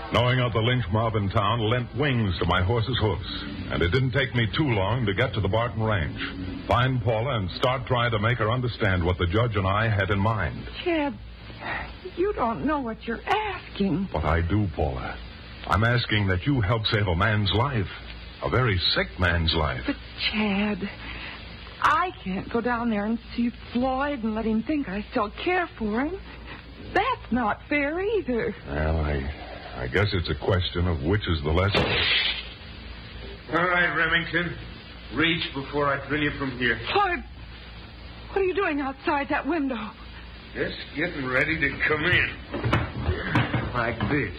Knowing of the lynch mob in town lent wings to my horse's hoofs, and it didn't take me too long to get to the Barton Ranch, find Paula, and start trying to make her understand what the judge and I had in mind. Chad, you don't know what you're asking. But I do, Paula. I'm asking that you help save a man's life, a very sick man's life. But, Chad, I can't go down there and see Floyd and let him think I still care for him. That's not fair either. Well, I guess it's a question of which is the lesson. All right, Remington. Reach before I throw you from here. Floyd, what are you doing outside that window? Just getting ready to come in. Like this.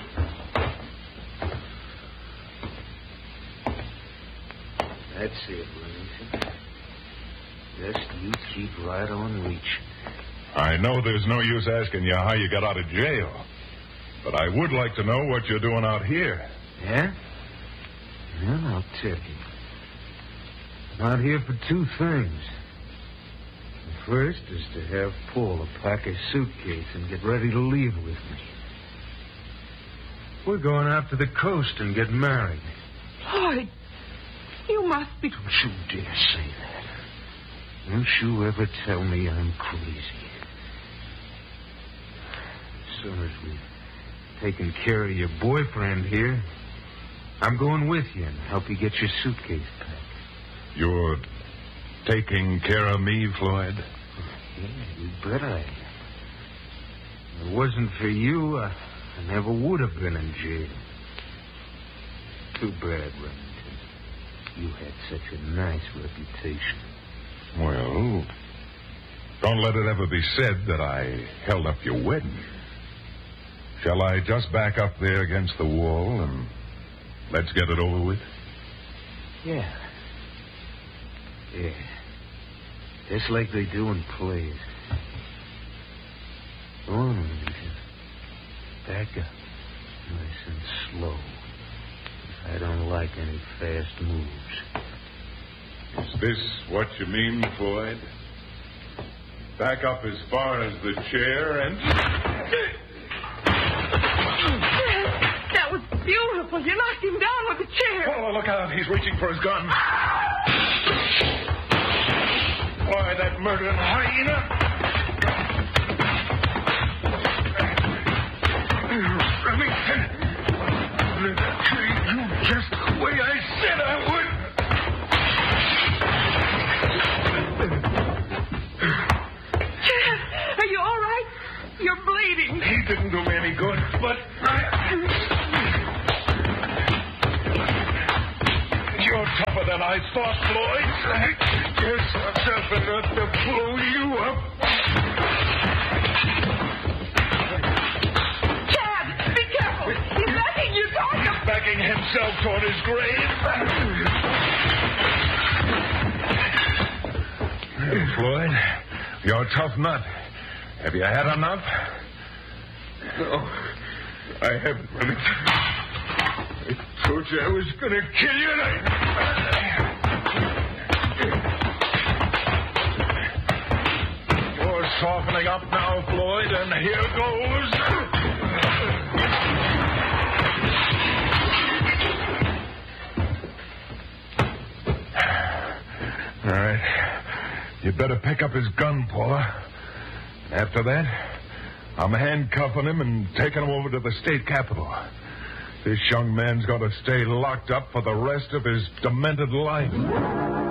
That's it, Remington. Just you keep right on reaching. I know there's no use asking you how you got out of jail, but I would like to know what you're doing out here. Yeah? Well, I'll tell you. I'm out here for two things. The first is to have Paula pack a suitcase and get ready to leave with me. We're going out to the coast and get married. Floyd, you must be... Don't you dare say that. Don't you ever tell me I'm crazy. As soon as we've taken care of your boyfriend here, I'm going with you and help you get your suitcase packed. You're taking care of me, Floyd? Yeah, you bet I am. If it wasn't for you, I never would have been in jail. Too bad, Remington. You had such a nice reputation. Well, don't let it ever be said that I held up your wedding. Shall I just back up there against the wall and let's get it over with? Yeah. Yeah. Just like they do in plays. Go on, Remington. Back up. Nice and slow. I don't like any fast moves. Is this what you mean, Floyd? Back up as far as the chair and... That was beautiful. You knocked him down with the chair. Oh, look out. He's reaching for his gun. Why, that murdering hyena. Remington, I'm going to treat you just the way I said I would. Chad, are you all right? You're bleeding. He didn't do me any good, but You're tougher than I thought, Floyd. Yes, I'm tough enough to blow you up. Chad, be careful. He's backing you toward him. He's backing himself toward his grave. Floyd, you're a tough nut. Have you had enough? No, I haven't, Remington. I told you I was going to kill you, and You're softening up now, Floyd, and here goes. All right. You better pick up his gun, Paula. After that, I'm handcuffing him and taking him over to the state capitol. This young man's going to stay locked up for the rest of his demented life.